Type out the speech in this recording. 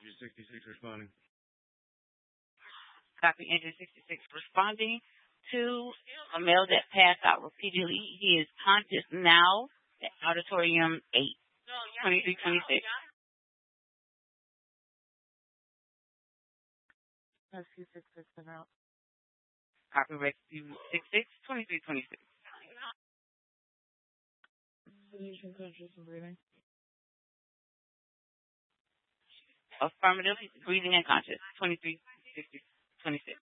responding. Copy engine 66 responding to a male that passed out repeatedly. He is conscious now at Auditorium 8, 2326. Rescue 66 and out. Copy Rescue 66, 2326. He's unconscious and breathing. Affirmative, breathing and conscious, 2326.